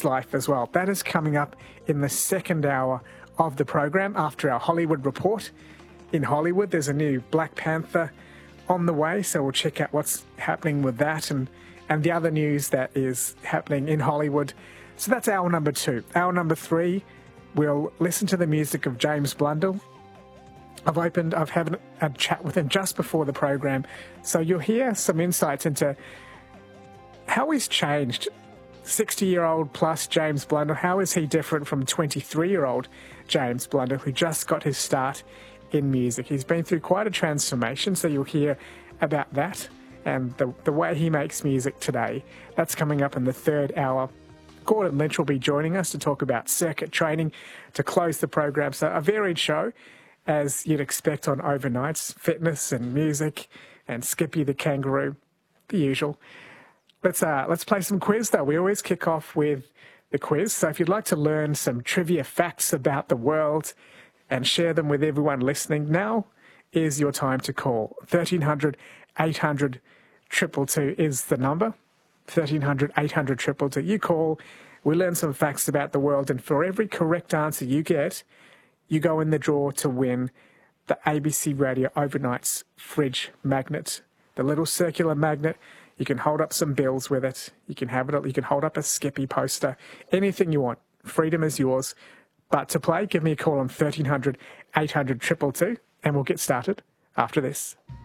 Kids Life as well. That is coming up in the second hour of the program after our Hollywood report. In Hollywood, there's a new Black Panther on the way, so we'll check out what's happening with that and the other news that is happening in Hollywood. So that's hour number 2. Hour number 3, we'll listen to the music of James Blundell. I've had a chat with him just before the program, so you'll hear some insights into how he's changed. 60-year-old plus James Blundell, how is he different from 23-year-old James Blundell, who just got his start in music? He's been through quite a transformation, so you'll hear about that and the way he makes music today. That's coming up in the third hour. Gordon Lynch will be joining us to talk about circuit training to close the program. So a varied show, as you'd expect on overnights, fitness and music and Skippy the kangaroo, the usual. Let's play some quiz, though. We always kick off with the quiz. So if you'd like to learn some trivia facts about the world and share them with everyone listening, now is your time to call. 1300 800 222 is the number. 1300 800 222. You call, we learn some facts about the world, and for every correct answer you get, you go in the draw to win the ABC Radio Overnights fridge magnet. The little circular magnet. You can hold up some bills with it. You can have it. You can hold up a Skippy poster. Anything you want. Freedom is yours. But to play, give me a call on 1300 800 222, and we'll get started after this.